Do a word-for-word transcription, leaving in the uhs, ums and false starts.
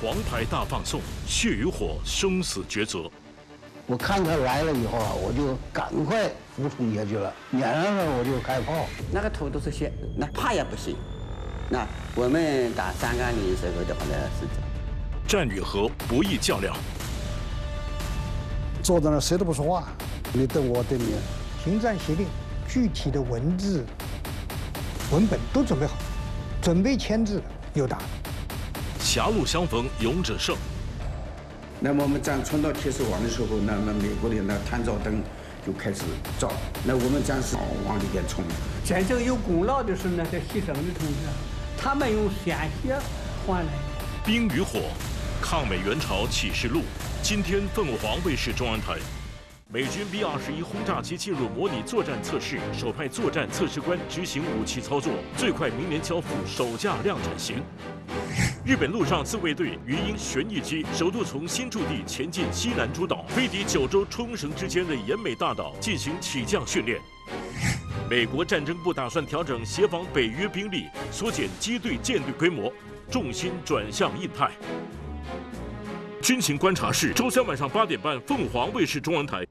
黄牌大放送，血与火，生死抉择。 我看他来了以后啊，我就赶快俯冲下去了，撵上了我就开炮。 那个头都是血，那怕也不行。那我们打三杠零时候的话呢是这样。 战与和，不易较量。 坐在那谁都不说话，你瞪我瞪你。 停战协定具体的文字、文本都准备好，准备签字又打。 狭路相逢勇者胜。 那么我们战冲到铁丝网的时候，那那美国的那探照灯就开始照，那我们战士往里边冲。 真正有功劳的是那些牺牲的同志，他们用鲜血换来的。 冰与火，抗美援朝启示录。今天凤凰卫视中央台。美军 B 二十一轰炸机进入模拟作战测试，首派作战测试官执行武器操作，最快明年交付首架量产型。日本陆上自卫队鱼鹰旋翼机首度从新驻地前进西南诸岛，飞抵九州冲绳之间的奄美大岛进行起降训练。美国战争部打算调整协防北约兵力，缩减机队舰队规模，重心转向印太。军情观察室，周三晚上八点半，凤凰卫视中文台。